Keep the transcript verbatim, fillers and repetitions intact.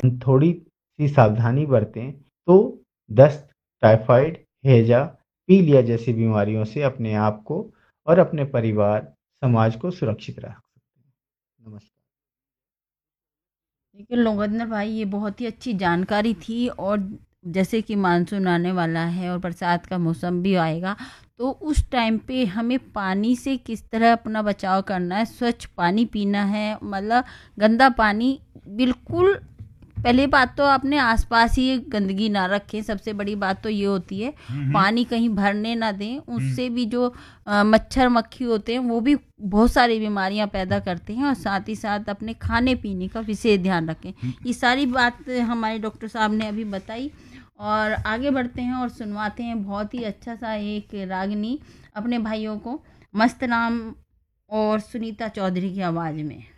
थोड़ी-सी सावधानी बरतें, तो दस्त, टाइफाइड, हैजा, पीलिया जैसी बीमारियों से अपने आप को और अपने परिवार, समाज को सुरक्षित रख सकते हैं। नमस्कार। देखिए लोगेंद्र भाई, ये बहुत ही अच्छी जानकारी थी। और जैसे कि मानसून आने वाला है और बरसात का मौसम भी आएगा, तो उस टाइम पे हमें पानी से किस तरह अपना बचाव करना है, स्वच्छ पानी पीना है, मतलब गंदा पानी बिल्कुल। पहली बात तो अपने आसपास ही गंदगी ना रखें, सबसे बड़ी बात तो ये होती है। पानी कहीं भरने ना दें, उससे भी जो अ, मच्छर मक्खी होते हैं वो भी बहुत सारी बीमारियां पैदा करते हैं। और साथ ही साथ अपने खाने पीने का विशेष ध्यान रखें। ये सारी बात हमारे डॉक्टर साहब ने अभी बताई। और आगे बढ़ते हैं और सुनवाते हैं बहुत ही अच्छा सा एक रागनी अपने भाइयों को, मस्त राम और सुनीता चौधरी की आवाज़ में।